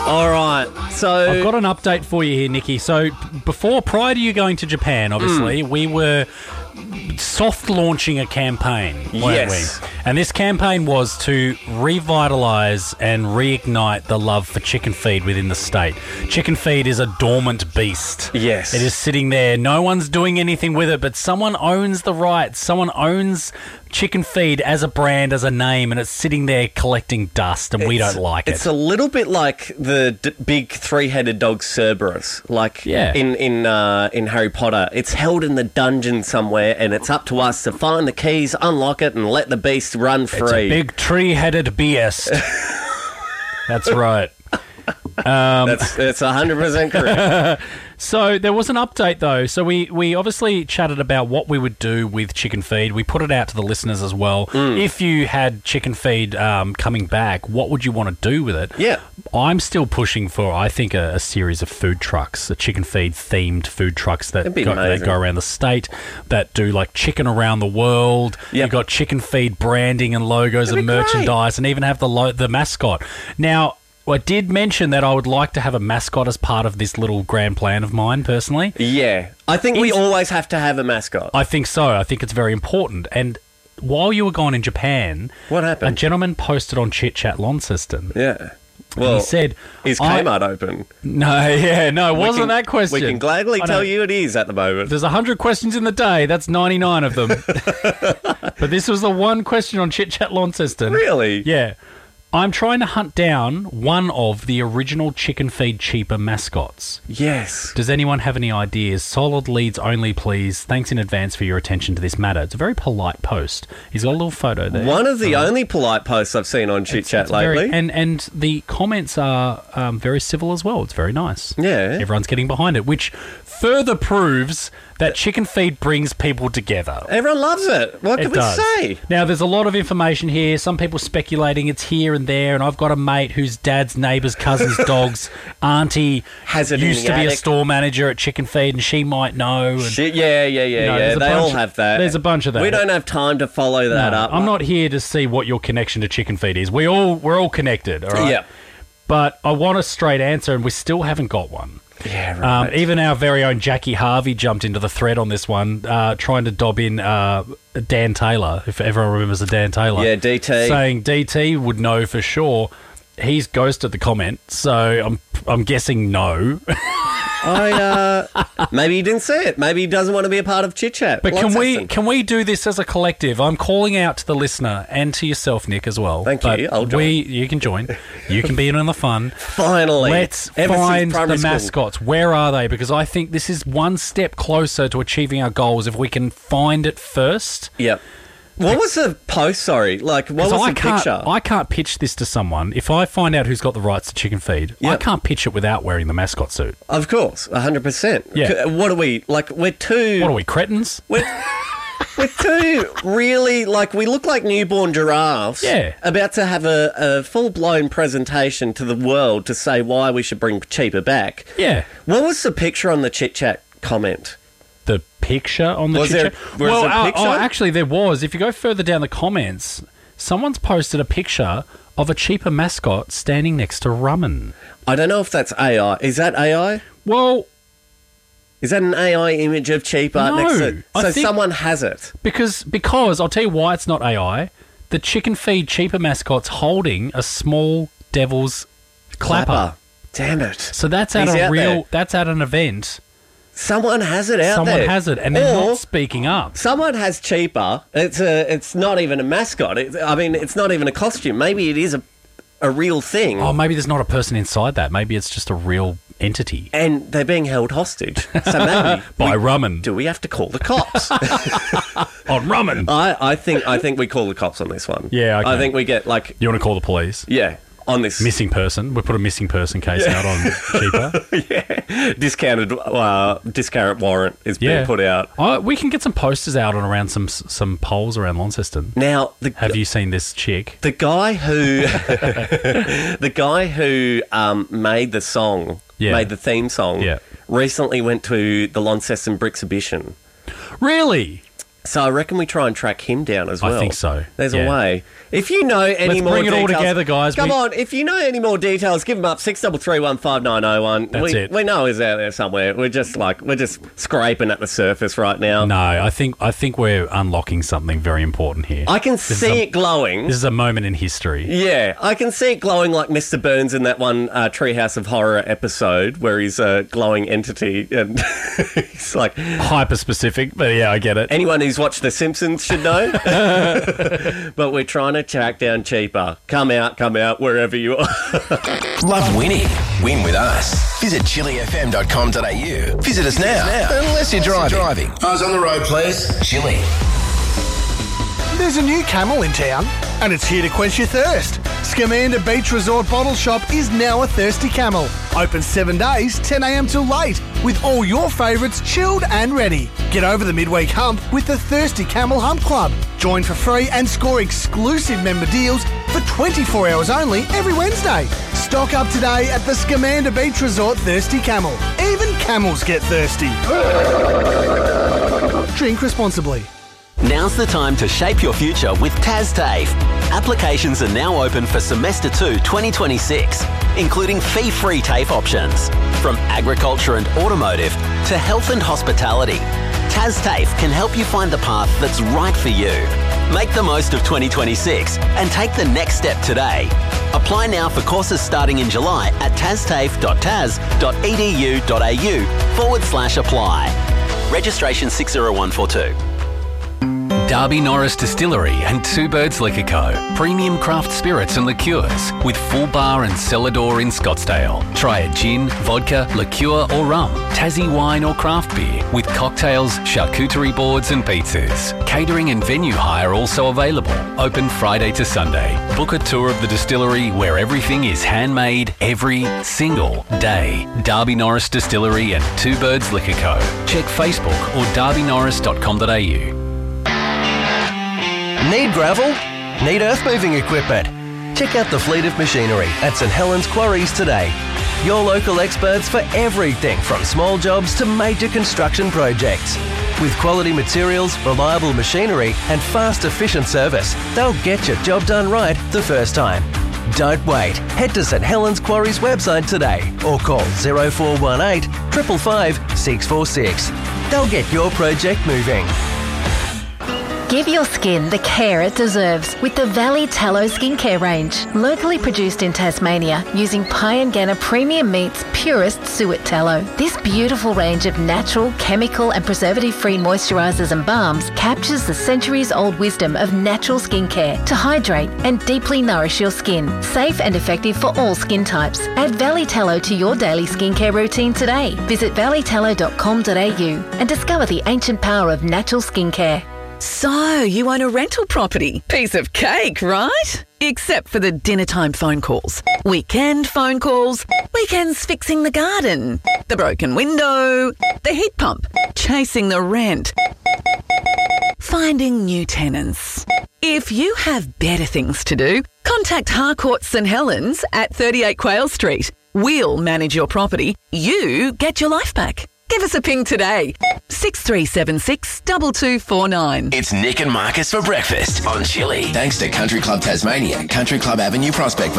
All right, so I've got an update for you here, Nikki. So prior to you going to Japan, obviously, we were soft launching a campaign, weren't Yes. we? And this campaign was to revitalise and reignite the love for chicken feed within the state. Chicken feed is a dormant beast. Yes. It is sitting there. No one's doing anything with it, but someone owns the rights. Someone owns chicken feed as a brand, as a name, and it's sitting there collecting dust, and we don't like it. It's a little bit like the big three-headed dog Cerberus, like in Harry Potter. It's held in the dungeon somewhere, and it's up to us to find the keys, unlock it, and let the beast run free. It's a big tree-headed beast. That's right. That's 100% correct. So there was an update, though. So we obviously chatted about what we would do with chicken feed. We put it out to the listeners as well. If you had chicken feed coming back, what would you want to do with it? Yeah. I'm still pushing for, I think, a series of food trucks, the chicken feed-themed food trucks that go around the state, that do, like, chicken around the world. Yep. You've got chicken feed branding and logos and merchandise, and even have the mascot. Now, I did mention that I would like to have a mascot as part of this little grand plan of mine, personally. Yeah. I think we always have to have a mascot. I think so. I think it's very important. And while you were gone in Japan... What happened? A gentleman posted on Chit Chat Launceston. Yeah. Well, he said... Is Kmart open? No, it wasn't that question. We can gladly tell you it is at the moment. There's 100 questions in the day. That's 99 of them. But this was the one question on Chit Chat Launceston. Really? Yeah. I'm trying to hunt down one of the original Chicken Feed Cheaper mascots. Yes. Does anyone have any ideas? Solid leads only, please. Thanks in advance for your attention to this matter. It's a very polite post. He's got a little photo there. One of the only polite posts I've seen on Chit Chat lately. And the comments are very civil as well. It's very nice. Yeah. Everyone's getting behind it, which further proves that chicken feed brings people together. Everyone loves it. What can we say? Now, there's a lot of information here. Some people speculating it's here and there, and I've got a mate whose dad's neighbour's cousin's dog's auntie used to be a store manager at Chicken Feed, and she might know. And, yeah. They all have that. There's a bunch of that. We don't have time to follow that up. I'm not here to see what your connection to Chicken Feed is. We're all connected, all right? Yeah. But I want a straight answer, and we still haven't got one. Yeah, right. Even our very own Jackie Harvey jumped into the thread on this one, trying to dob in Dan Taylor, if everyone remembers the Dan Taylor. Yeah, DT. Saying DT would know for sure. He's ghosted the comment, so I'm guessing no. Maybe he didn't see it. Maybe he doesn't want to be a part of Chit Chat. But can we do this as a collective? I'm calling out to the listener and to yourself, Nick, as well. Thank you. I'll join. You can join. You can be in on the fun. Finally. Let's find the mascots. Where are they? Because I think this is one step closer to achieving our goals if we can find it first. Yep. What was the post, sorry? Like, what was the picture? I can't pitch this to someone. If I find out who's got the rights to Chicken Feed, I can't pitch it without wearing the mascot suit. Of course, 100%. Yeah. What are we, like, we're two... What are we, cretins? We're two really, like, we look like newborn giraffes. Yeah. About to have a full-blown presentation to the world to say why we should bring Cheaper back. Yeah. What was the picture on the Chit Chat comment? The picture on the Chit Chat? Was there a picture? Actually, there was. If you go further down the comments, someone's posted a picture of a cheaper mascot standing next to Rumman. I don't know if that's AI. Is that AI? Well... Is that an AI image of Cheaper next to... So someone has it. Because I'll tell you why it's not AI. The Chicken Feed Cheaper mascot's holding a small devil's clapper. Damn it. So that's at that's at an event. Someone has it out there. Someone has it, and they're not speaking up. Someone has Cheaper. It's not even a mascot. It's not even a costume. Maybe it is a real thing. Oh, maybe there's not a person inside that. Maybe it's just a real entity. And they're being held hostage. So maybe by Rumman. Do we have to call the cops? On Rumman. I think we call the cops on this one. Yeah, okay. I think we get You want to call the police? Yeah. On this missing person, we put a missing person case out on Cheaper. Yeah, discount warrant is being put out. We can get some posters out and around some polls around Launceston. Now, have you seen this chick? The guy who made the song, made the theme song, recently went to the Launceston Brixhibition. Really? So I reckon we try and track him down as well. I think so. There's a way. If you know any more bring it details... all together, guys. Come on, if you know any more details, give them up, 63315901. That's it. We know he's out there somewhere. We're just scraping at the surface right now. No, I think we're unlocking something very important here. I can see it glowing. This is a moment in history. Yeah, I can see it glowing like Mr. Burns in that one Treehouse of Horror episode where he's a glowing entity and he's like... Hyper-specific, but yeah, I get it. Anyone who's watched The Simpsons should know. But we're trying to track down cheaper. Come out, wherever you are. Love winning? Win with us. Visit chilifm.com.au. Visit us now. Unless you're driving. Eyes on the road, please. Chili. There's a new Camel in town, and it's here to quench your thirst. Scamander Beach Resort Bottle Shop is now a Thirsty Camel. Open 7 days, 10 a.m. till late, with all your favourites chilled and ready. Get over the midweek hump with the Thirsty Camel Hump Club. Join for free and score exclusive member deals for 24 hours only every Wednesday. Stock up today at the Scamander Beach Resort Thirsty Camel. Even camels get thirsty. Drink responsibly. Now's the time to shape your future with TASTAFE. Applications are now open for Semester 2 2026, including fee-free TAFE options. From agriculture and automotive to health and hospitality, TASTAFE can help you find the path that's right for you. Make the most of 2026 and take the next step today. Apply now for courses starting in July at tastafe.tas.edu.au/apply. Registration 60142. Darby Norris Distillery and Two Birds Liquor Co. Premium craft spirits and liqueurs with full bar and cellar door in Scottsdale. Try a gin, vodka, liqueur or rum, Tassie wine or craft beer with cocktails, charcuterie boards and pizzas. Catering and venue hire also available. Open Friday to Sunday. Book a tour of the distillery where everything is handmade every single day. Darby Norris Distillery and Two Birds Liquor Co. Check Facebook or darbynorris.com.au. Need gravel? Need earth-moving equipment? Check out the fleet of machinery at St Helens Quarries today. Your local experts for everything from small jobs to major construction projects. With quality materials, reliable machinery and fast, efficient service, they'll get your job done right the first time. Don't wait. Head to St Helens Quarries website today or call 0418 555 646. They'll get your project moving. Give your skin the care it deserves with the Valley Tallow skincare range. Locally produced in Tasmania using Pyengana Premium Meat's purest suet tallow. This beautiful range of natural, chemical and preservative-free moisturisers and balms captures the centuries-old wisdom of natural skincare to hydrate and deeply nourish your skin. Safe and effective for all skin types. Add Valley Tallow to your daily skincare routine today. Visit valleytallow.com.au and discover the ancient power of natural skincare. So, you own a rental property. Piece of cake, right? Except for the dinner-time phone calls. Weekend phone calls. Weekends fixing the garden. The broken window. The heat pump. Chasing the rent. Finding new tenants. If you have better things to do, contact Harcourt St Helens at 38 Quayle Street. We'll manage your property. You get your life back. Give us a ping today. 6376 2249. It's Nick and Marcus for breakfast on Chili. Thanks to Country Club Tasmania, Country Club Avenue, Prospect